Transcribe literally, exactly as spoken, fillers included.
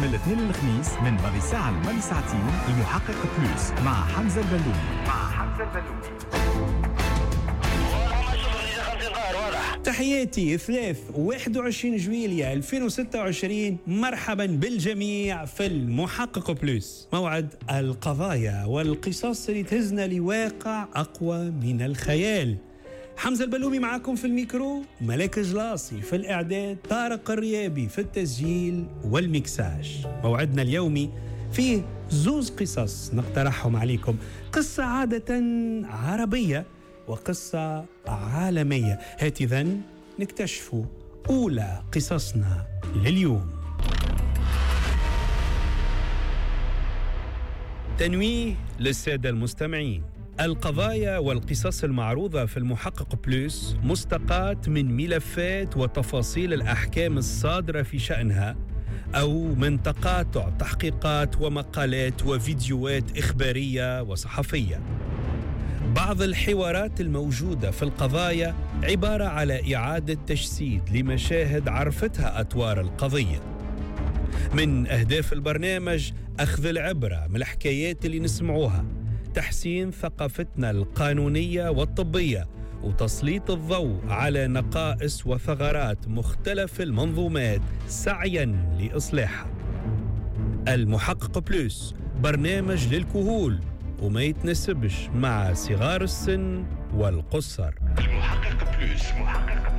من الاثنين للخميس من باقي ساعة لمالي ساعتين المحقق بلوس مع حمزة البلومي مع حمزة البلومي. تحياتي ثلاث واحد وعشرين جويلية ألفين وستة وعشرين. مرحبا بالجميع في المحقق بلوس، موعد القضايا والقصص اللي تهزنا لواقع أقوى من الخيال. حمزة البلومي معاكم في الميكرو، ملاك جلاصي في الإعداد، طارق الريابي في التسجيل والمكساج. موعدنا اليومي فيه زوز قصص نقترحهم عليكم، قصة عادة عربية وقصة عالمية. هات إذن نكتشفوا أولى قصصنا لليوم. تنويه للسادة المستمعين: القضايا والقصص المعروضة في المحقق بلوس مستقاة من ملفات وتفاصيل الأحكام الصادرة في شأنها، أو من تقاطع تحقيقات ومقالات وفيديوهات إخبارية وصحفية. بعض الحوارات الموجودة في القضايا عبارة على إعادة تجسيد لمشاهد عرفتها أطوار القضية. من أهداف البرنامج أخذ العبرة من الحكايات اللي نسمعوها، تحسين ثقافتنا القانونية والطبية، وتسليط الضوء على نقائص وثغرات مختلف المنظومات سعياً لإصلاحها. المحقق بلوس برنامج للكهول وما يتناسبش مع صغار السن والقصر. المحقق بلوس محقق